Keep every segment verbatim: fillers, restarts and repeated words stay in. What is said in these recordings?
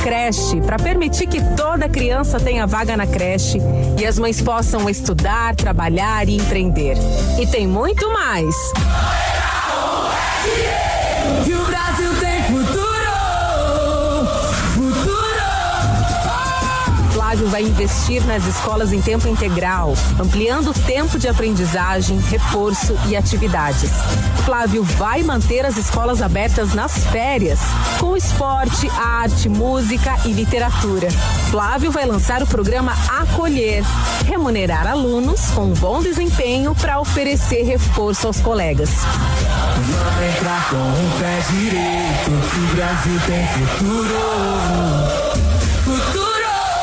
Creche, para permitir que toda criança tenha vaga na creche e as mães possam estudar, trabalhar e empreender. E tem muito mais. Que o Brasil tem futuro! Flávio vai investir nas escolas em tempo integral, ampliando o tempo de aprendizagem, reforço e atividades. Flávio vai manter as escolas abertas nas férias, com esporte, arte, música e literatura. Flávio vai lançar o programa Acolher, remunerar alunos com bom desempenho para oferecer reforço aos colegas. Vamos entrar com o pé direito, que o Brasil tem futuro. Futuro!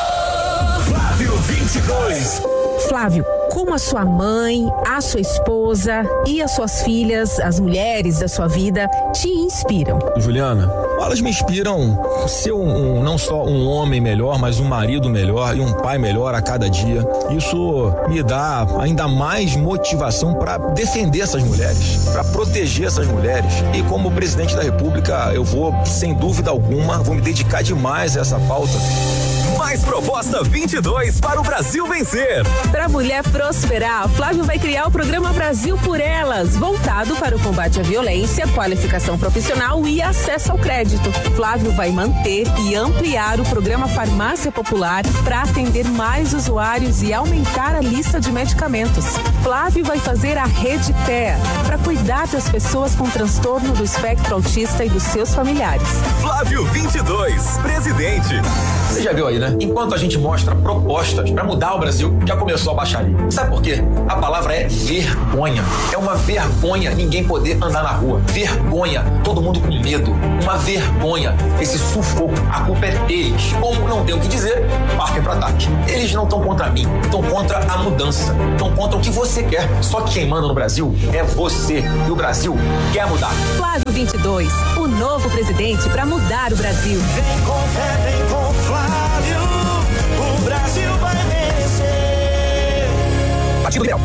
vinte e dois. Flávio, como a sua mãe, a sua esposa e as suas filhas, as mulheres da sua vida, te inspiram? Juliana, elas me inspiram a ser um, um, não só um homem melhor, mas um marido melhor e um pai melhor a cada dia. Isso me dá ainda mais motivação para defender essas mulheres, para proteger essas mulheres. E como presidente da República, eu vou, sem dúvida alguma, vou me dedicar demais a essa pauta. Mais Proposta vinte e dois para o Brasil vencer. Para a mulher prosperar, Flávio vai criar o programa Brasil por Elas, voltado para o combate à violência, qualificação profissional e acesso ao crédito. Flávio vai manter e ampliar o programa Farmácia Popular para atender mais usuários e aumentar a lista de medicamentos. Flávio vai fazer a Rede P E A para cuidar das pessoas com transtorno do espectro autista e dos seus familiares. Flávio vinte e dois, presidente. Você já viu aí, né? Enquanto a gente mostra propostas para mudar o Brasil, já começou a baixaria. Sabe por quê? A palavra é vergonha. É uma vergonha ninguém poder andar na rua. Vergonha. Todo mundo com medo. Uma vergonha. Esse sufoco. A culpa é deles. Como não tem o que dizer, partem para ataque. Eles não estão contra mim. Estão contra a mudança. Estão contra o que você quer. Só que quem manda no Brasil é você. E o Brasil quer mudar. Flávio vinte e dois, o novo presidente para mudar o Brasil. Vem com fé, vem com Flávio. O Brasil vai vencer. Partido Liberal.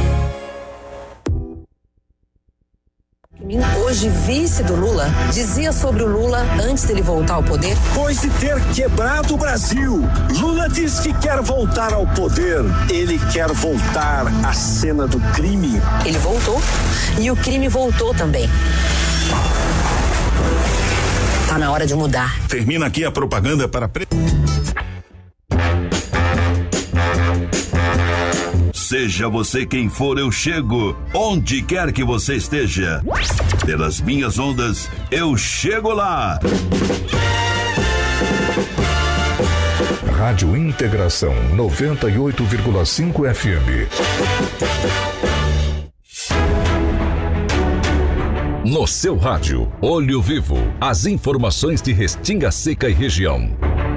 Hoje vice do Lula, dizia sobre o Lula antes dele voltar ao poder. Depois de ter quebrado o Brasil, Lula diz que quer voltar ao poder. Ele quer voltar à cena do crime. Ele voltou e o crime voltou também. Tá na hora de mudar. Termina aqui a propaganda para... Pre... Seja você quem for, eu chego. Onde quer que você esteja. Pelas minhas ondas, eu chego lá. Rádio Integração noventa e oito vírgula cinco F M. No seu rádio, Olho Vivo, as informações de Restinga Seca e região.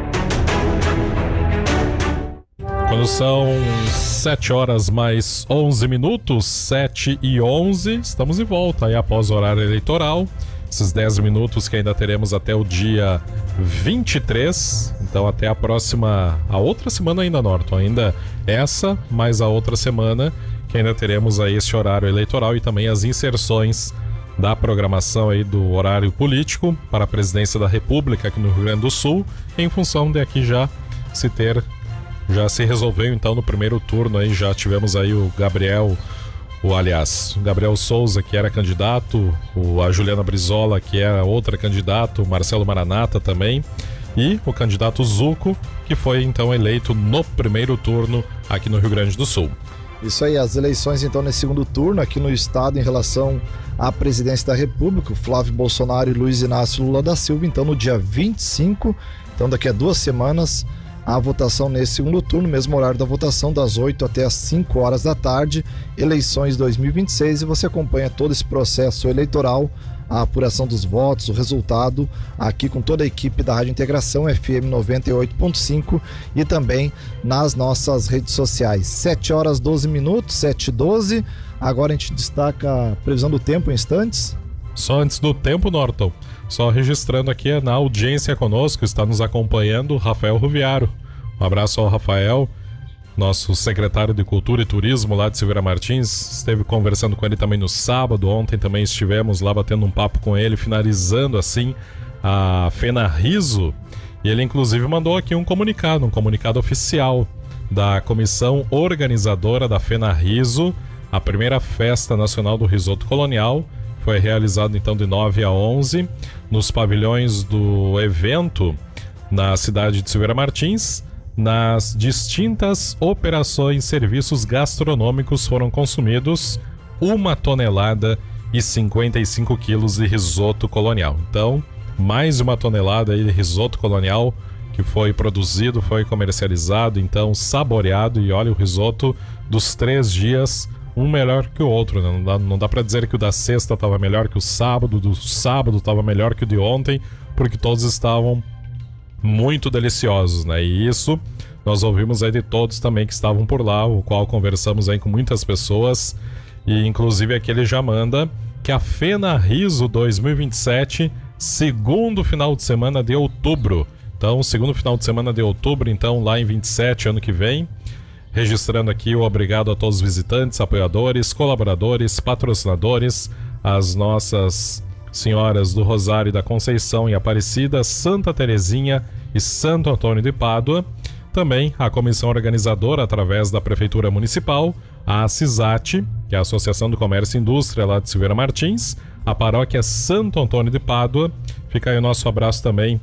Quando são sete horas mais onze minutos, sete e onze, estamos de volta aí após o horário eleitoral. Esses dez minutos que ainda teremos até o dia vinte e três. Então até a próxima, a outra semana ainda, Norton. Ainda essa, mais a outra semana, que ainda teremos aí esse horário eleitoral e também as inserções da programação aí do horário político para a presidência da República aqui no Rio Grande do Sul, em função de aqui já se ter... Já se resolveu então no primeiro turno aí, já tivemos aí o Gabriel, o aliás, o Gabriel Souza, que era candidato, o, a Juliana Brizola, que era outra candidata, o Marcelo Maranata também, e o candidato Zuco, que foi então eleito no primeiro turno aqui no Rio Grande do Sul. Isso aí, as eleições então nesse segundo turno aqui no estado em relação à presidência da República, o Flávio Bolsonaro e Luiz Inácio Lula da Silva, então no dia vinte e cinco, então daqui a duas semanas, a votação nesse segundo turno, mesmo horário da votação, das oito até as cinco horas da tarde, eleições dois mil e vinte e seis, e você acompanha todo esse processo eleitoral, a apuração dos votos, o resultado, aqui com toda a equipe da Rádio Integração F M noventa e oito ponto cinco e também nas nossas redes sociais. sete horas doze minutos, sete e doze, agora a gente destaca a previsão do tempo em instantes. Só antes do tempo, Norton, só registrando aqui na audiência conosco, está nos acompanhando o Rafael Ruviaro. Um abraço ao Rafael, nosso secretário de Cultura e Turismo lá de Silveira Martins. Esteve conversando com ele também no sábado, ontem também estivemos lá batendo um papo com ele, finalizando assim a Fena Riso. E ele inclusive mandou aqui um comunicado, um comunicado oficial da comissão organizadora da FENARRISO. A primeira festa nacional do risoto colonial foi realizada então de nove a onze nos pavilhões do evento na cidade de Silveira Martins. Nas distintas operações, serviços gastronômicos foram consumidos uma tonelada e cinquenta e cinco quilos de risoto colonial. Então, mais uma tonelada aí de risoto colonial que foi produzido, foi comercializado, então saboreado. E olha, o risoto dos três dias, um melhor que o outro, né? Não dá, não dá pra dizer que o da sexta estava melhor que o sábado, do sábado estava melhor que o de ontem, porque todos estavam muito deliciosos, né? E isso nós ouvimos aí de todos também que estavam por lá, o qual conversamos aí com muitas pessoas, e inclusive aqui ele já manda que a FENARRISO dois mil e vinte e sete, segundo final de semana de outubro, então segundo final de semana de outubro, então lá em vinte e sete, ano que vem, registrando aqui o obrigado a todos os visitantes, apoiadores, colaboradores, patrocinadores, as nossas senhoras do Rosário da Conceição e Aparecida, Santa Terezinha e Santo Antônio de Pádua. Também a comissão organizadora, através da Prefeitura Municipal, a CISAT, que é a Associação do Comércio e Indústria lá de Silveira Martins, a paróquia Santo Antônio de Pádua. Fica aí o nosso abraço também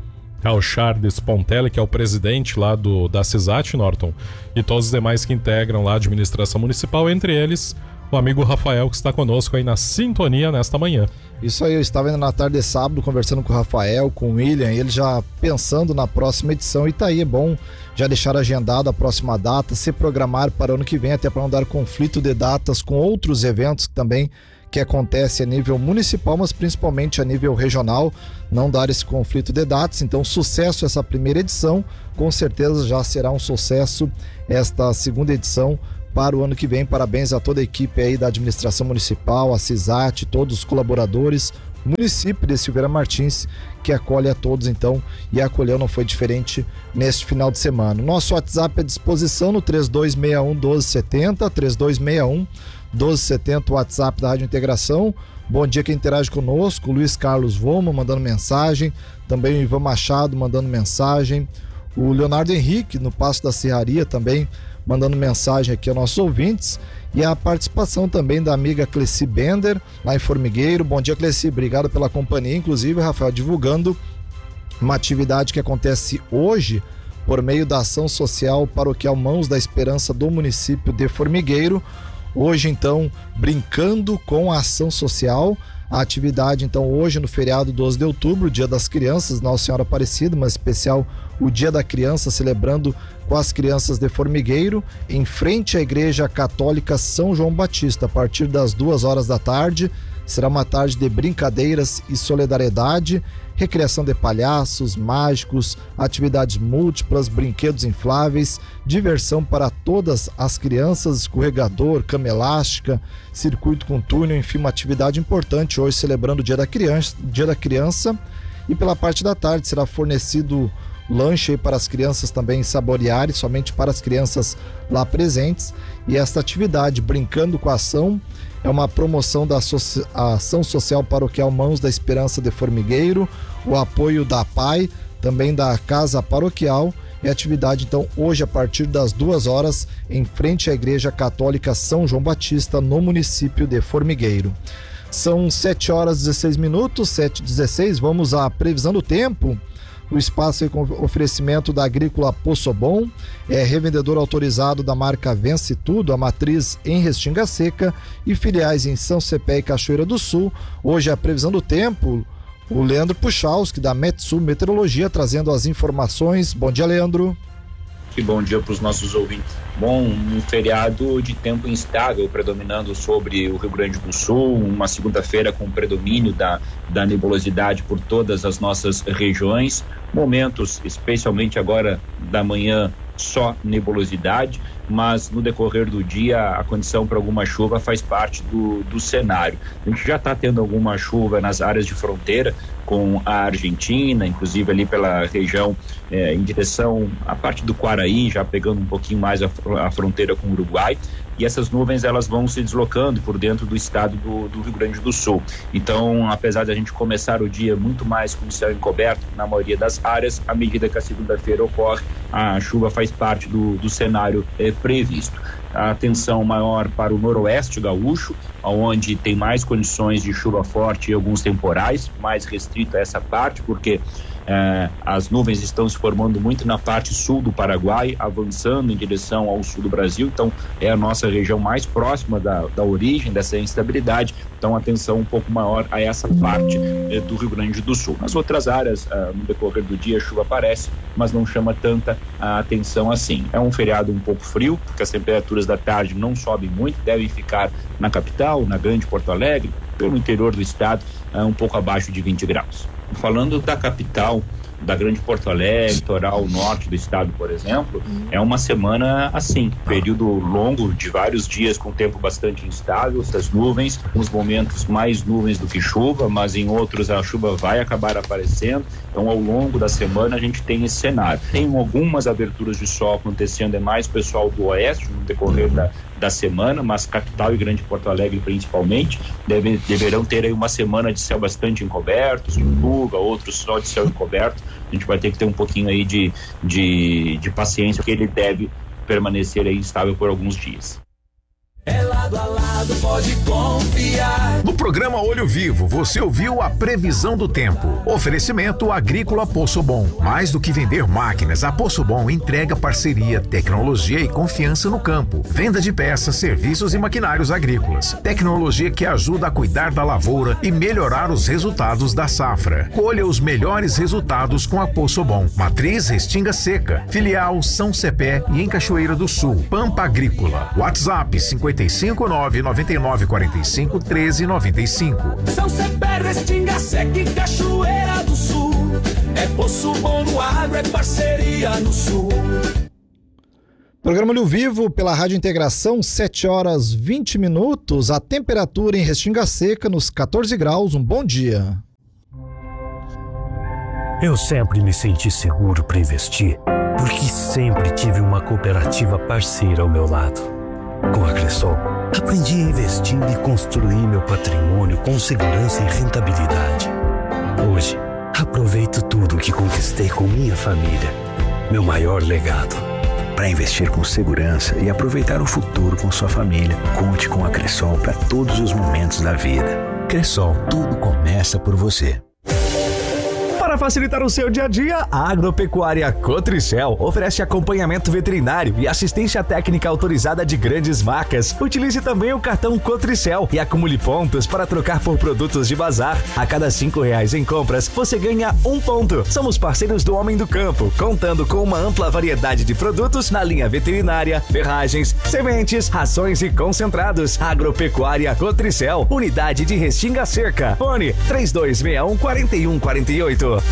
ao Charles Pontelli, que é o presidente lá do, da CISAT, Norton, e todos os demais que integram lá a administração municipal, entre eles o amigo Rafael, que está conosco aí na sintonia nesta manhã. Isso aí, eu estava indo na tarde de sábado conversando com o Rafael, com o William, ele já pensando na próxima edição, e tá aí, é bom já deixar agendado a próxima data, se programar para o ano que vem, até para não dar conflito de datas com outros eventos que também que acontece a nível municipal, mas principalmente a nível regional, não dar esse conflito de datas. Então, sucesso essa primeira edição, com certeza já será um sucesso esta segunda edição para o ano que vem. Parabéns a toda a equipe aí da administração municipal, a CISAT, todos os colaboradores, o município de Silveira Martins, que acolhe a todos então, e acolheu, não foi diferente neste final de semana. Nosso WhatsApp à disposição no três dois seis um, um dois sete zero, três dois seis um, um dois sete zero, o WhatsApp da Rádio Integração. Bom dia quem interage conosco, o Luiz Carlos Voma mandando mensagem, também o Ivan Machado mandando mensagem, o Leonardo Henrique no Passo da Serraria também mandando mensagem aqui aos nossos ouvintes, e a participação também da amiga Cleci Bender, lá em Formigueiro. Bom dia, Cleci, obrigado pela companhia, inclusive, Rafael, divulgando uma atividade que acontece hoje por meio da Ação Social Paroquial Mãos da Esperança do município de Formigueiro. Hoje, então, brincando com a ação social, a atividade, então, hoje no feriado doze de outubro, Dia das Crianças, Nossa Senhora Aparecida, mas especial o Dia da Criança, celebrando com as crianças de Formigueiro, em frente à Igreja Católica São João Batista, a partir das duas horas da tarde. Será uma tarde de brincadeiras e solidariedade, recreação de palhaços, mágicos, atividades múltiplas, brinquedos infláveis, diversão para todas as crianças, escorregador, cama elástica, circuito com túnel, enfim, uma atividade importante hoje celebrando o Dia da Criança, Dia da Criança. E pela parte da tarde será fornecido lanche aí para as crianças também saborearem, somente para as crianças lá presentes. E esta atividade, Brincando com a Ação, é uma promoção da Ação Social Paroquial Mãos da Esperança de Formigueiro, o apoio da P A I, também da Casa Paroquial, e a atividade então hoje a partir das duas horas em frente à Igreja Católica São João Batista, no município de Formigueiro. São sete horas e dezesseis minutos, sete e dezesseis, vamos à previsão do tempo. O espaço é com oferecimento da Agrícola Poço Bom, é revendedor autorizado da marca Vence Tudo, a matriz em Restinga Seca e filiais em São Cepé e Cachoeira do Sul. Hoje a previsão do tempo, o Leandro Puchalski da Metsul Meteorologia trazendo as informações. Bom dia, Leandro. Que bom dia para os nossos ouvintes. Bom, um feriado de tempo instável predominando sobre o Rio Grande do Sul, uma segunda-feira com predomínio da, da nebulosidade por todas as nossas regiões, momentos, especialmente agora da manhã, só nebulosidade, mas no decorrer do dia a condição para alguma chuva faz parte do, do cenário. A gente já está tendo alguma chuva nas áreas de fronteira, com a Argentina, inclusive ali pela região eh, em direção à parte do Quaraí, já pegando um pouquinho mais a, a fronteira com o Uruguai. E essas nuvens elas vão se deslocando por dentro do estado do, do Rio Grande do Sul. Então, apesar de a gente começar o dia muito mais com o céu encoberto na maioria das áreas, à medida que a segunda-feira ocorre, a chuva faz parte do, do cenário eh, previsto. A atenção maior para o noroeste gaúcho, onde tem mais condições de chuva forte e alguns temporais, mais restrito a essa parte, porque Eh, as nuvens estão se formando muito na parte sul do Paraguai, avançando em direção ao sul do Brasil, então é a nossa região mais próxima da, da origem dessa instabilidade, então atenção um pouco maior a essa parte eh, do Rio Grande do Sul. Nas outras áreas, ah, no decorrer do dia a chuva aparece, mas não chama tanta a atenção assim. É um feriado um pouco frio, porque as temperaturas da tarde não sobem muito, devem ficar na capital, na grande Porto Alegre, pelo interior do estado, ah, um pouco abaixo de vinte graus. Falando da capital, da grande Porto Alegre, litoral norte do estado, por exemplo, é uma semana assim, período longo de vários dias com tempo bastante instável, essas nuvens, uns momentos mais nuvens do que chuva, mas em outros a chuva vai acabar aparecendo, então ao longo da semana a gente tem esse cenário. Tem algumas aberturas de sol acontecendo, é mais pessoal do oeste no decorrer da, da semana, mas capital e grande Porto Alegre principalmente, deve, deverão ter aí uma semana de céu bastante encoberto, chuva, outros só de céu encoberto. A gente vai ter que ter um pouquinho aí de, de, de paciência, porque ele deve permanecer aí instável por alguns dias. É lado a lado, pode confiar. No programa Olho Vivo, você ouviu a previsão do tempo. Oferecimento Agrícola Poço Bom. Mais do que vender máquinas, a Poço Bom entrega parceria, tecnologia e confiança no campo. Venda de peças, serviços e maquinários agrícolas. Tecnologia que ajuda a cuidar da lavoura e melhorar os resultados da safra. Colha os melhores resultados com a Poço Bom. Matriz Restinga Seca. Filial São Cepé e em Cachoeira do Sul. Pampa Agrícola. WhatsApp cinquenta e cinco nove nove nove quatro cinco treze noventa e cinco. São Cepé, Restinga Seca e Cachoeira do Sul. É Poço Bom no agro, é parceria no Sul. Programa Olho Vivo pela Rádio Integração, sete horas vinte minutos. A temperatura em Restinga Seca nos catorze graus. Um bom dia. Eu sempre me senti seguro para investir, porque sempre tive uma cooperativa parceira ao meu lado. Com a Cressol, aprendi a investir e construir meu patrimônio com segurança e rentabilidade. Hoje, aproveito tudo que conquistei com minha família, meu maior legado. Para investir com segurança e aproveitar o futuro com sua família, conte com a Cressol para todos os momentos da vida. Cressol, tudo começa por você. Para facilitar o seu dia a dia, a Agropecuária Cotricel oferece acompanhamento veterinário e assistência técnica autorizada de grandes marcas. Utilize também o cartão Cotricel e acumule pontos para trocar por produtos de bazar. A cada cinco reais em compras, você ganha um ponto. Somos parceiros do Homem do Campo, contando com uma ampla variedade de produtos na linha veterinária, ferragens, sementes, rações e concentrados. Agropecuária Cotricel, unidade de Restinga Seca. Fone três dois seis um, quatro um quatro oito.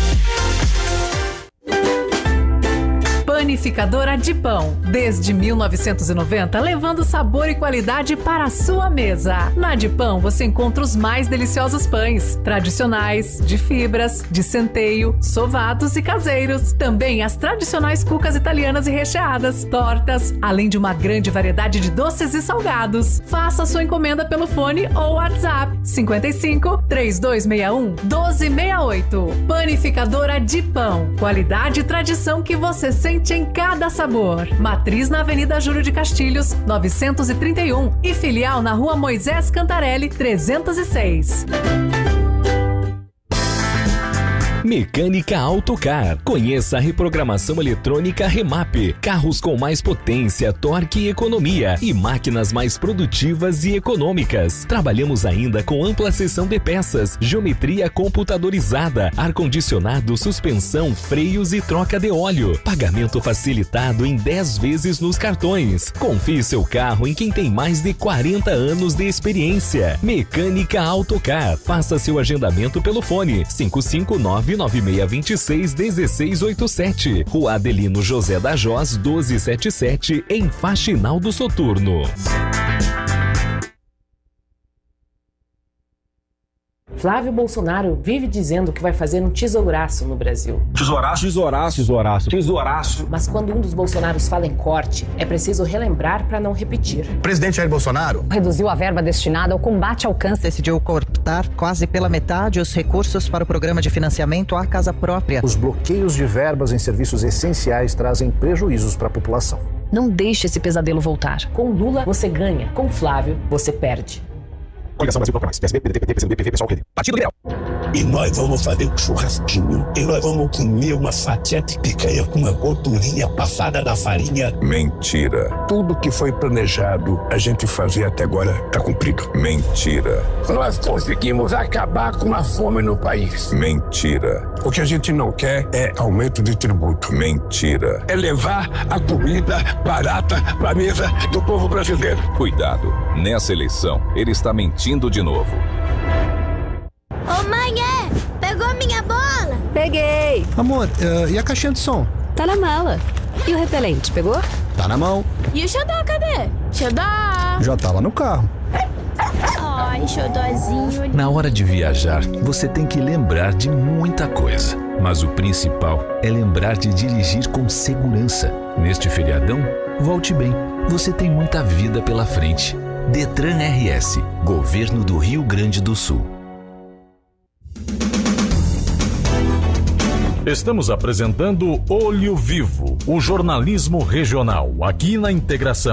Panificadora de Pão, desde mil novecentos e noventa, levando sabor e qualidade para a sua mesa. Na de Pão você encontra os mais deliciosos pães, tradicionais, de fibras, de centeio, sovados e caseiros. Também as tradicionais cucas italianas e recheadas, tortas, além de uma grande variedade de doces e salgados. Faça sua encomenda pelo fone ou WhatsApp cinquenta e cinco, três dois seis um, doze sessenta e oito. Panificadora de Pão, qualidade e tradição que você sente em cada sabor. Matriz na Avenida Júlio de Castilhos, novecentos e trinta e um e filial na Rua Moisés Cantarelli, trezentos e seis. Mecânica Autocar. Conheça a reprogramação eletrônica Remap. Carros com mais potência, torque e economia e máquinas mais produtivas e econômicas. Trabalhamos ainda com ampla seção de peças, geometria computadorizada, ar-condicionado, suspensão, freios e troca de óleo. Pagamento facilitado em dez vezes nos cartões. Confie seu carro em quem tem mais de quarenta anos de experiência. Mecânica Autocar. Faça seu agendamento pelo fone cinco cinco nove nove seis dois seis um seis oito sete. Rua Adelino José da Jós doze setenta e sete, em Faxinal do Soturno. Flávio Bolsonaro vive dizendo que vai fazer um tesouraço no Brasil. Tesouraço? Tesouraço, tesouraço. Tesouraço. Mas quando um dos Bolsonaros fala em corte, é preciso relembrar para não repetir. O presidente Jair Bolsonaro reduziu a verba destinada ao combate ao câncer. Decidiu cortar quase pela metade os recursos para o programa de financiamento à casa própria. Os bloqueios de verbas em serviços essenciais trazem prejuízos para a população. Não deixe esse pesadelo voltar. Com Lula, você ganha. Com Flávio, você perde. Coligação Brasil Proclamais. P S B, P D T, P T, P C B, P V, P SOL, P D. Partido Liberal. E nós vamos fazer um churrasquinho. E nós vamos comer uma fatia de picanha com uma gordurinha passada da farinha. Mentira. Tudo que foi planejado a gente fazer até agora está cumprido. Mentira. Nós conseguimos acabar com a fome no país. Mentira. O que a gente não quer é aumento de tributo. Mentira. É levar a comida barata para a mesa do povo brasileiro. Cuidado. Nessa eleição, ele está mentindo de novo. Ô mãe, é? Pegou minha bola? Peguei. Amor, uh, e a caixinha de som? Tá na mala. E o repelente, pegou? Tá na mão. E o xodó, cadê? Xodó! Já tá lá no carro. Ai, xodózinho. Na hora de viajar, você tem que lembrar de muita coisa. Mas o principal é lembrar de dirigir com segurança. Neste feriadão, volte bem. Você tem muita vida pela frente. Detran R S, Governo do Rio Grande do Sul. Estamos apresentando Olho Vivo, o jornalismo regional, aqui na Integração.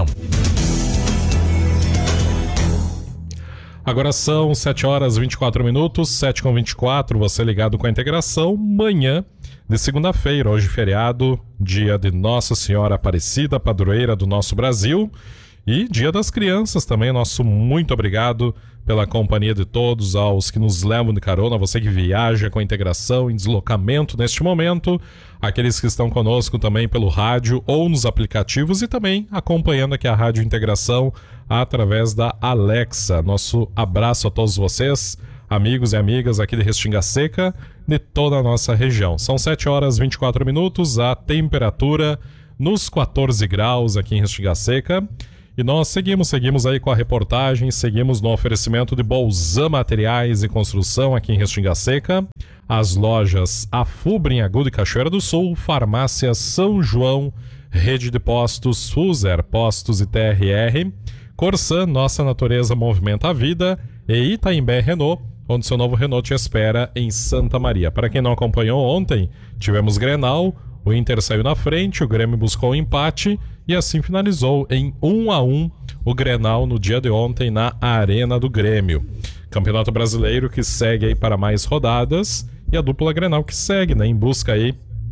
Agora são sete horas e vinte e quatro minutos, sete com vinte e quatro, você ligado com a Integração, manhã de segunda-feira, hoje feriado, dia de Nossa Senhora Aparecida, padroeira do nosso Brasil, e Dia das Crianças também. Nosso muito obrigado pela companhia de todos, aos que nos levam de carona, você que viaja com a Integração em deslocamento neste momento, aqueles que estão conosco também pelo rádio ou nos aplicativos e também acompanhando aqui a Rádio Integração através da Alexa. Nosso abraço a todos vocês, amigos e amigas aqui de Restinga Seca, de toda a nossa região. São sete horas e vinte e quatro minutos, a temperatura nos quatorze graus aqui em Restinga Seca. E nós seguimos, seguimos aí com a reportagem, seguimos no oferecimento de Bolzan Materiais e Construção aqui em Restinga Seca, as lojas Afubra em Agudo e Cachoeira do Sul, Farmácia São João, Rede de Postos, Fuser, Postos e T R R, Corsan, Nossa Natureza Movimenta a Vida e Itaimbé Renault, onde seu novo Renault te espera em Santa Maria. Para quem não acompanhou ontem, tivemos Grenal, o Inter saiu na frente, o Grêmio buscou um empate e assim finalizou em um a um o Grenal no dia de ontem na Arena do Grêmio. Campeonato Brasileiro que segue aí para mais rodadas e a dupla Grenal que segue, né, em busca aí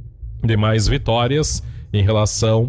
de mais vitórias em relação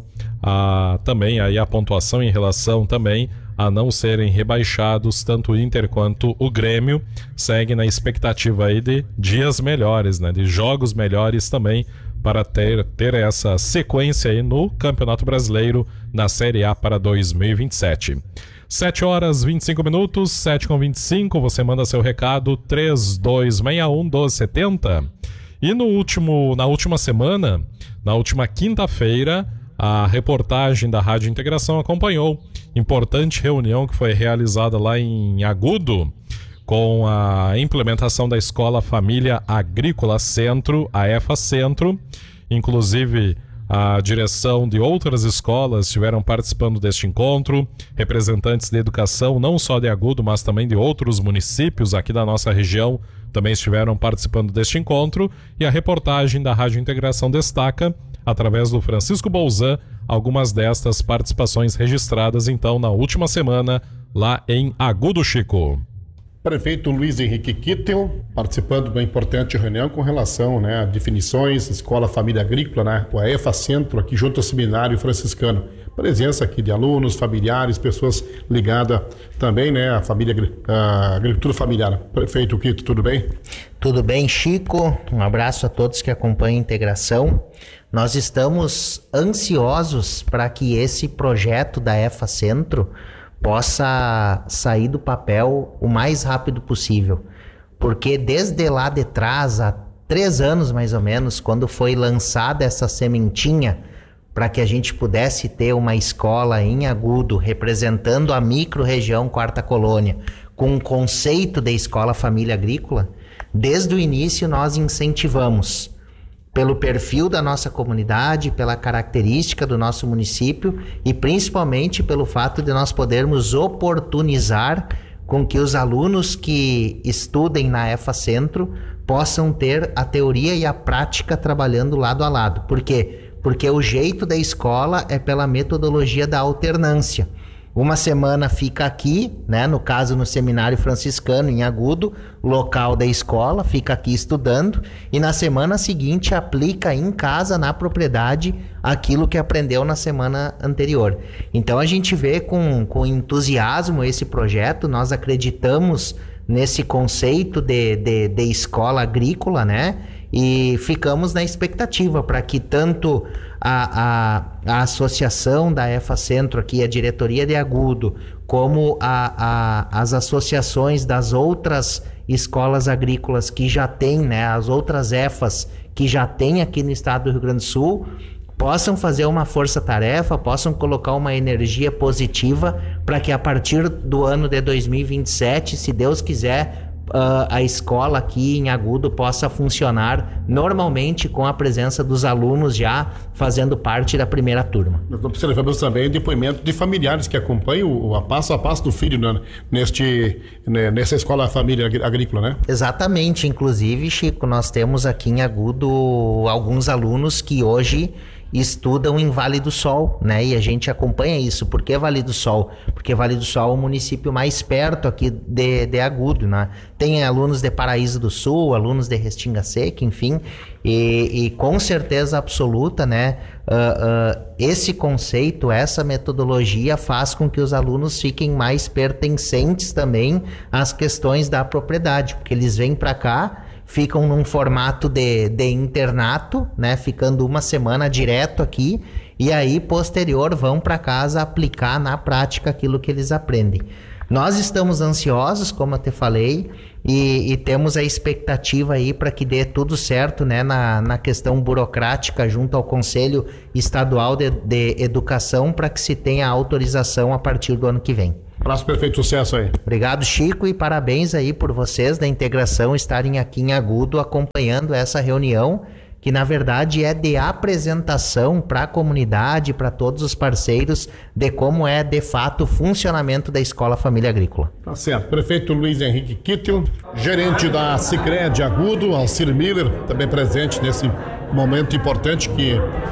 a também aí a pontuação, em relação também a não serem rebaixados, tanto o Inter quanto o Grêmio segue na expectativa aí de dias melhores, né, de jogos melhores também, para ter, ter essa sequência aí no Campeonato Brasileiro na Série A para dois mil e vinte e sete. sete horas e vinte e cinco minutos, sete com vinte e cinco, você manda seu recado três dois seis um, doze setenta. E no último, na última semana, na última quinta-feira, a reportagem da Rádio Integração acompanhou importante reunião que foi realizada lá em Agudo, com a implementação da Escola Família Agrícola Centro, a EFA Centro. Inclusive, a direção de outras escolas estiveram participando deste encontro, representantes de educação, não só de Agudo, mas também de outros municípios aqui da nossa região, também estiveram participando deste encontro, e a reportagem da Rádio Integração destaca, através do Francisco Bolzan, algumas destas participações registradas, então, na última semana, lá em Agudo, Chico. Prefeito Luiz Henrique Kittel participando de uma importante reunião com relação, né, a definições, Escola Família Agrícola, né, o EFA Centro, aqui junto ao Seminário Franciscano. Presença aqui de alunos, familiares, pessoas ligadas também, né, à família, à agricultura familiar. Prefeito Kittel, tudo bem? Tudo bem, Chico. Um abraço a todos que acompanham a Integração. Nós estamos ansiosos para que esse projeto da EFA Centro possa sair do papel o mais rápido possível, porque desde lá de trás, há três anos mais ou menos, quando foi lançada essa sementinha para que a gente pudesse ter uma escola em Agudo representando a micro-região Quarta Colônia, com o conceito de escola família agrícola, desde o início nós incentivamos, pelo perfil da nossa comunidade, pela característica do nosso município e principalmente pelo fato de nós podermos oportunizar com que os alunos que estudem na EFA Centro possam ter a teoria e a prática trabalhando lado a lado. Por quê? Porque o jeito da escola é pela metodologia da alternância. Uma semana fica aqui, né, no caso no Seminário Franciscano em Agudo, local da escola, fica aqui estudando, e na semana seguinte aplica em casa, na propriedade, aquilo que aprendeu na semana anterior. Então a gente vê com, com entusiasmo esse projeto, nós acreditamos nesse conceito de, de, de escola agrícola, né? E ficamos na expectativa para que tanto a, a, a associação da EFA Centro aqui, a diretoria de Agudo, como a, a, as associações das outras escolas agrícolas que já têm, né, as outras EFAs que já tem aqui no estado do Rio Grande do Sul, possam fazer uma força-tarefa, possam colocar uma energia positiva para que a partir do ano de dois mil e vinte e sete, se Deus quiser, Uh, a escola aqui em Agudo possa funcionar normalmente com a presença dos alunos já fazendo parte da primeira turma. Nós observamos também depoimento de familiares que acompanham o a passo a passo do filho, né, neste, né, nessa escola família agrícola, né? Exatamente, inclusive, Chico, nós temos aqui em Agudo alguns alunos que hoje estudam em Vale do Sol, né? E a gente acompanha isso. Por que Vale do Sol? Porque Vale do Sol é o município mais perto aqui de, de Agudo, né? Tem alunos de Paraíso do Sul, alunos de Restinga Seca, enfim, e, e com certeza absoluta, né? Uh, uh, esse conceito, essa metodologia faz com que os alunos fiquem mais pertencentes também às questões da propriedade, porque eles vêm para cá, ficam num formato de, de internato, né? Ficando uma semana direto aqui e aí posterior vão para casa aplicar na prática aquilo que eles aprendem. Nós estamos ansiosos, como eu te falei, e, e temos a expectativa aí para que dê tudo certo, né, na, na questão burocrática junto ao Conselho Estadual de, de Educação para que se tenha autorização a partir do ano que vem. Abraço, perfeito sucesso aí. Obrigado, Chico, e parabéns aí por vocês da integração estarem aqui em Agudo acompanhando essa reunião, que na verdade é de apresentação para a comunidade, para todos os parceiros, de como é de fato o funcionamento da Escola Família Agrícola. Tá certo. Prefeito Luiz Henrique Kittel, gerente da Sicredi Agudo, Alcir Miller, também presente nesse momento importante que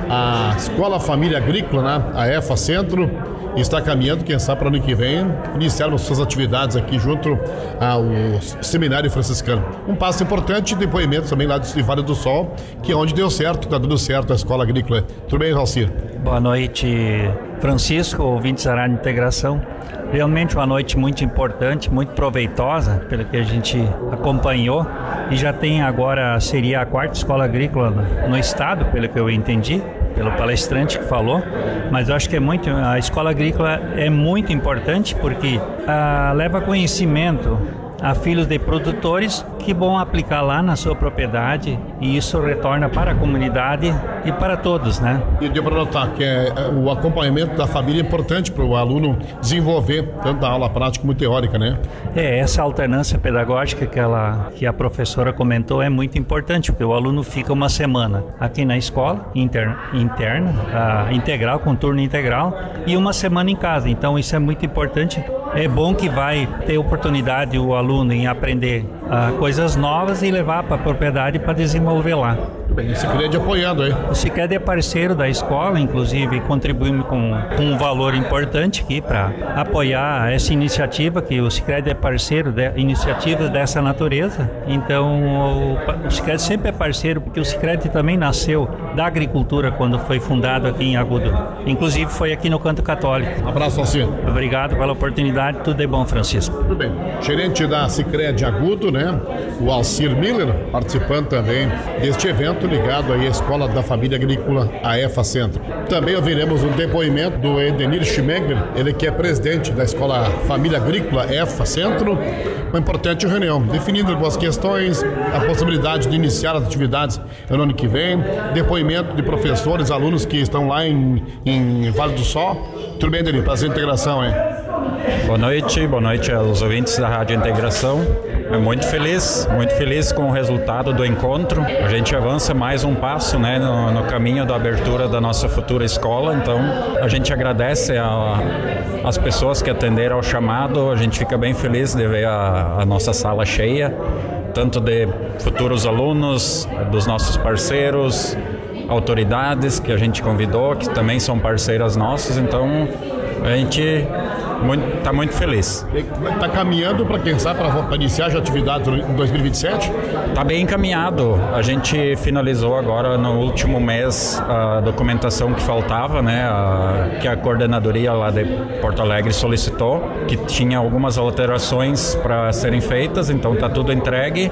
a Escola Família Agrícola, né, a EFA Centro, está caminhando, quem sabe para o ano que vem, iniciarmos suas atividades aqui junto ao Seminário Franciscano. Um passo importante, depoimento também lá de Vale do Sol, que é onde deu certo, está dando certo a Escola Agrícola. Tudo bem, Alcir? Boa noite, Francisco, ouvintes da Rádio Integração. Realmente uma noite muito importante, muito proveitosa, pelo que a gente acompanhou, e já tem agora, seria a quarta escola agrícola no, no estado, pelo que eu entendi, pelo palestrante que falou, mas eu acho que é muito, a escola agrícola é muito importante porque ah, leva conhecimento a filhos de produtores que vão aplicar lá na sua propriedade e isso retorna para a comunidade e para todos, né? E deu para notar que é, o acompanhamento da família é importante para o aluno desenvolver tanto a aula prática como teórica, né? É, essa alternância pedagógica que, ela, que a professora comentou é muito importante, porque o aluno fica uma semana aqui na escola, inter, interna, a, integral, com turno integral, e uma semana em casa. Então isso é muito importante. É bom que vai ter oportunidade o aluno em aprender uh, coisas novas e levar para a propriedade para desenvolver lá. Bem, o Sicredi apoiando aí. O Sicredi é parceiro da escola, inclusive contribuímos com, com um valor importante aqui para apoiar essa iniciativa, que o Sicredi é parceiro de iniciativas dessa natureza. Então o, o Sicredi sempre é parceiro, porque o Sicredi também nasceu da agricultura quando foi fundado aqui em Agudo. Inclusive foi aqui no Canto Católico. Um abraço, Alcir. Obrigado pela oportunidade, tudo de bom, Francisco. Tudo bem. Gerente da Sicredi Agudo, né? O Alcir Miller, participando também deste evento ligado aí à Escola da Família Agrícola, a EFA Centro. Também ouviremos um depoimento do Edenir Schmegler, ele que é presidente da Escola Família Agrícola EFA Centro, uma importante reunião, definindo algumas questões, a possibilidade de iniciar as atividades no ano que vem, depoimento de professores, alunos que estão lá em, em Vale do Sol. Tudo bem, Edenir? Prazer em integração, hein? Boa noite, boa noite aos ouvintes da Rádio Integração. É muito feliz, muito feliz com o resultado do encontro. A gente avança mais um passo, né, no, no caminho da abertura da nossa futura escola. Então, a gente agradece a, as pessoas que atenderam ao chamado. A gente fica bem feliz de ver a, a nossa sala cheia, tanto de futuros alunos, dos nossos parceiros, autoridades que a gente convidou, que também são parceiras nossas. Então, a gente está muito, muito feliz. Está caminhando para, quem sabe, para iniciar já a atividade em dois mil e vinte e sete? Está bem encaminhado. A gente finalizou agora no último mês a documentação que faltava, né, a, que a coordenadoria lá de Porto Alegre solicitou, que tinha algumas alterações para serem feitas, então está tudo entregue.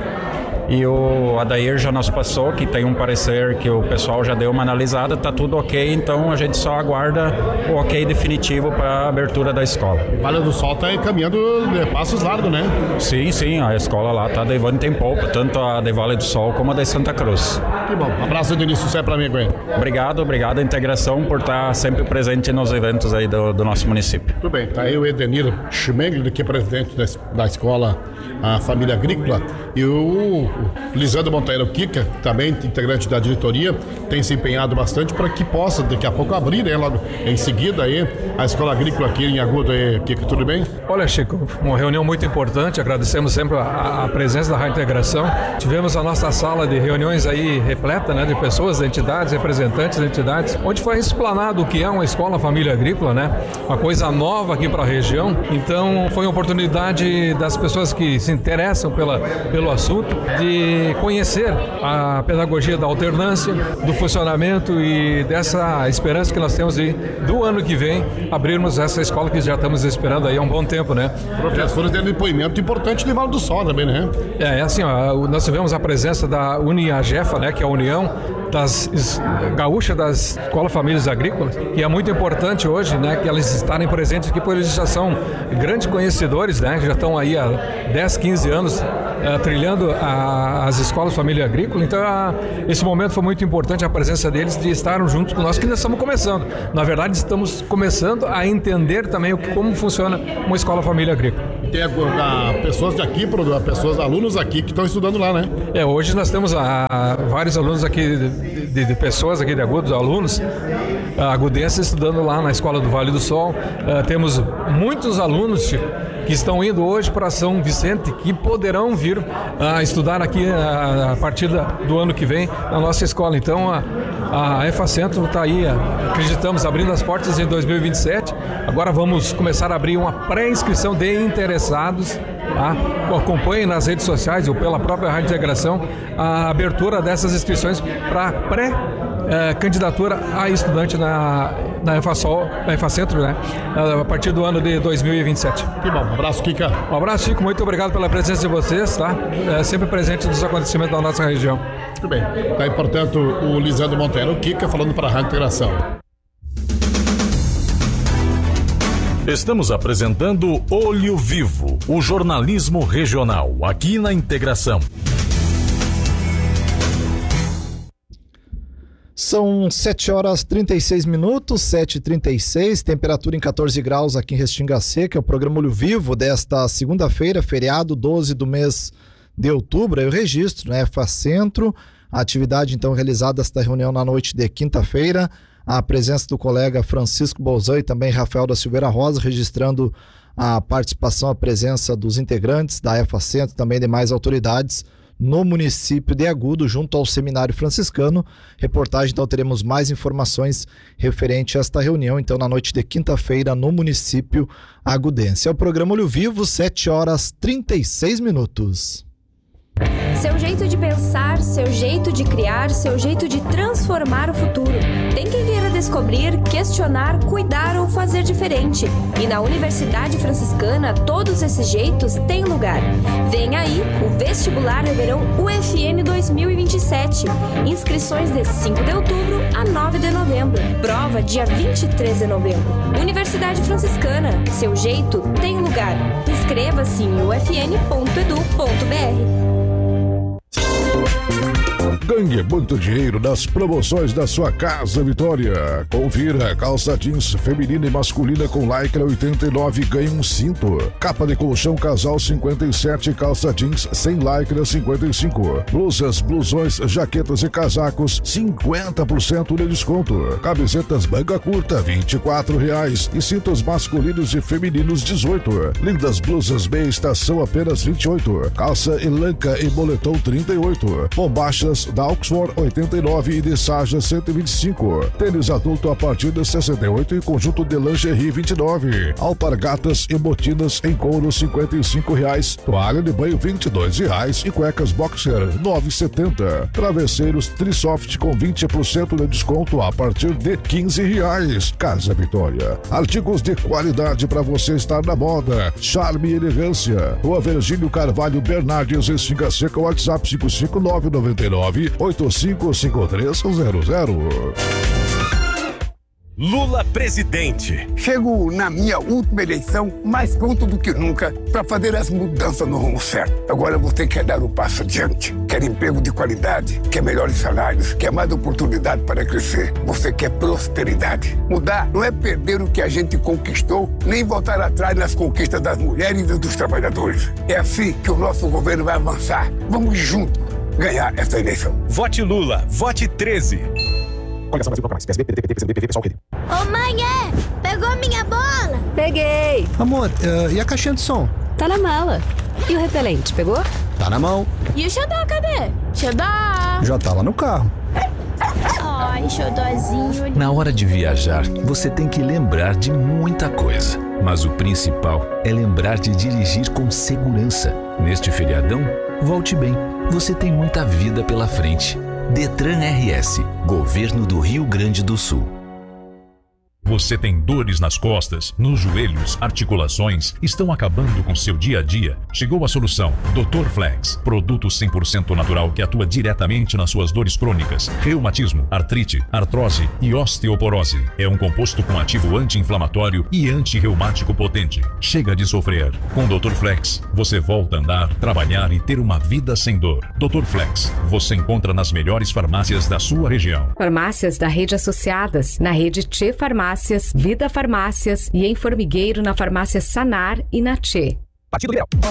E o Adair já nos passou, que tem um parecer que o pessoal já deu uma analisada, está tudo ok, então a gente só aguarda o ok definitivo para a abertura da escola. Vale do Sol está caminhando de passos largos, né? Sim, sim, a escola lá está levando tem pouco, tanto a de Vale do Sol como a de Santa Cruz. Que bom, um abraço do início, é para mim, Gwen. Obrigado, obrigado à Integração por estar sempre presente nos eventos aí do, do nosso município. Tudo bem, está aí o Edenir Schmengler, que é presidente da, da escola a Família Agrícola, e o Lisandro Monteiro Kika, também integrante da diretoria, tem se empenhado bastante para que possa daqui a pouco abrir, né, logo em seguida aí, a escola agrícola aqui em Agudo. Aí, Kika, tudo bem? Olha, Chico, uma reunião muito importante, agradecemos sempre a, a presença da Rádio Integração. Tivemos a nossa sala de reuniões aí repleta, né, de pessoas, de entidades, representantes de entidades, onde foi explanado o que é uma escola família agrícola, né, uma coisa nova aqui para a região. Então foi uma oportunidade das pessoas que se interessam pela, pelo assunto de conhecer a pedagogia da alternância, do funcionamento e dessa esperança que nós temos de, do ano que vem, abrirmos essa escola que já estamos esperando aí há um bom tempo, né? Professores deram depoimento importante de Vale do Sol também, né? É, é assim, ó, nós tivemos a presença da Uniagefa, né, que é a União das Gaúcha das Escolas Famílias Agrícolas, que é muito importante hoje, né, que elas estarem presentes aqui, porque eles já são grandes conhecedores, né, já estão aí há dez, quinze anos uh, trilhando a, as escolas família agrícola. Então a, esse momento foi muito importante, a presença deles, de estarem juntos com nós, que nós estamos começando. Na verdade, estamos começando a entender também o que, como funciona uma escola família agrícola. Tem a, a, pessoas daqui, pessoas, alunos aqui que estão estudando lá, né? É, hoje nós temos a, a, vários alunos aqui, de, de, de pessoas aqui de Agudos, alunos agudenses estudando lá na Escola do Vale do Sol. Uh, temos muitos alunos, Chico, que estão indo hoje para São Vicente, que poderão vir uh, estudar aqui uh, a partir da, do ano que vem na nossa escola. Então a, a EFACentro está aí, uh, acreditamos, abrindo as portas em dois mil e vinte e sete. Agora vamos começar a abrir uma pré-inscrição de interessados. Tá? Acompanhem nas redes sociais ou pela própria Rádio Integração a abertura dessas inscrições para pré É, candidatura a estudante na, na EFASOL, na EFACentro, né? A partir do ano de dois mil e vinte e sete. Que bom, um abraço, Kika. Um abraço, Chico, muito obrigado pela presença de vocês, tá? É, sempre presente nos acontecimentos da nossa região. Muito bem. Tá aí, portanto, o Lisandro Monteiro Kika falando para a Rádio Integração. Estamos apresentando Olho Vivo, o jornalismo regional, aqui na Integração. São sete horas e trinta e seis minutos, sete e trinta e seis, temperatura em catorze graus aqui em Restinga Seca. É o programa Olho Vivo desta segunda-feira, feriado doze do mês de outubro. Aí o registro, né? EFACentro, a atividade então realizada esta reunião na noite de quinta-feira. A presença do colega Francisco Bolzan e também Rafael da Silveira Rosa, registrando a participação, a presença dos integrantes da EFACentro, também demais autoridades no município de Agudo, junto ao Seminário Franciscano. Reportagem, então teremos mais informações referente a esta reunião, então na noite de quinta-feira no município agudense. É o programa Olho Vivo, sete horas e trinta e seis minutos. Seu jeito de pensar, seu jeito de criar, seu jeito de transformar o futuro. Tem quem queira descobrir, questionar, cuidar ou fazer diferente. E na Universidade Franciscana, todos esses jeitos têm lugar. Vem aí o Vestibular de Verão U F N dois mil e vinte e sete. Inscrições de cinco de outubro a nove de novembro. Prova dia vinte e três de novembro. Universidade Franciscana, seu jeito tem lugar. Inscreva-se em u f n ponto e d u ponto b r. Ganhe muito dinheiro nas promoções da sua Casa Vitória. Confira: calça jeans feminina e masculina com lycra oitenta e nove, ganhe um cinto. Capa de colchão casal cinquenta e sete, calça jeans sem lycra cinquenta e cinco. Blusas, blusões, jaquetas e casacos cinquenta por cento de desconto. Camisetas manga curta vinte e quatro reais e cintos masculinos e femininos dezoito. Lindas blusas meia estação apenas vinte e oito. Calça elanca e moletom trinta e oito. Bombachas da Oxford oitenta e nove e de Saja cento e vinte e cinco. Tênis adulto a partir de sessenta e oito e conjunto de lingerie vinte e nove. Alpargatas e botinas em couro cinquenta e cinco reais. Toalha de banho vinte e dois reais e cuecas boxer nove e setenta. Travesseiros Trisoft com vinte por cento de desconto a partir de quinze reais. Casa Vitória. Artigos de qualidade para você estar na moda. Charme e elegância. Rua Virgínio Carvalho Bernardes em Xinga Seca, WhatsApp cinco cinco nove nove nove oito cinco cinco três zero zero. Lula presidente. Chego na minha última eleição mais pronto do que nunca para fazer as mudanças no rumo certo. Agora você quer dar um passo adiante, quer emprego de qualidade, quer melhores salários, quer mais oportunidade para crescer. Você quer prosperidade. Mudar não é perder o que a gente conquistou, nem voltar atrás nas conquistas das mulheres e dos trabalhadores. É assim que o nosso governo vai avançar. Vamos juntos ganhar essa eleição. Vote Lula, vote treze. Ô mãe, é, pegou minha bola? Peguei. Amor, uh, e a caixinha de som? Tá na mala. E o repelente, pegou? Tá na mão. E o xodó, cadê? Xodó! Já tá lá no carro. Ai, xodózinho. Na hora de viajar, você tem que lembrar de muita coisa. Mas o principal é lembrar de dirigir com segurança. Neste feriadão, volte bem. Você tem muita vida pela frente. Detran R S, Governo do Rio Grande do Sul. Você tem dores nas costas, nos joelhos, articulações, estão acabando com seu dia a dia? Chegou a solução. doutor Flex, produto cem por cento natural que atua diretamente nas suas dores crônicas, reumatismo, artrite, artrose e osteoporose. É um composto com ativo anti-inflamatório e anti-reumático potente. Chega de sofrer. Com doutor Flex, você volta a andar, trabalhar e ter uma vida sem dor. doutor Flex, você encontra nas melhores farmácias da sua região. Farmácias da rede associadas, na rede Tchê Farmácia, Vida Farmácias e em Formigueiro na farmácia Sanar e na Tchê. Partido Liberal.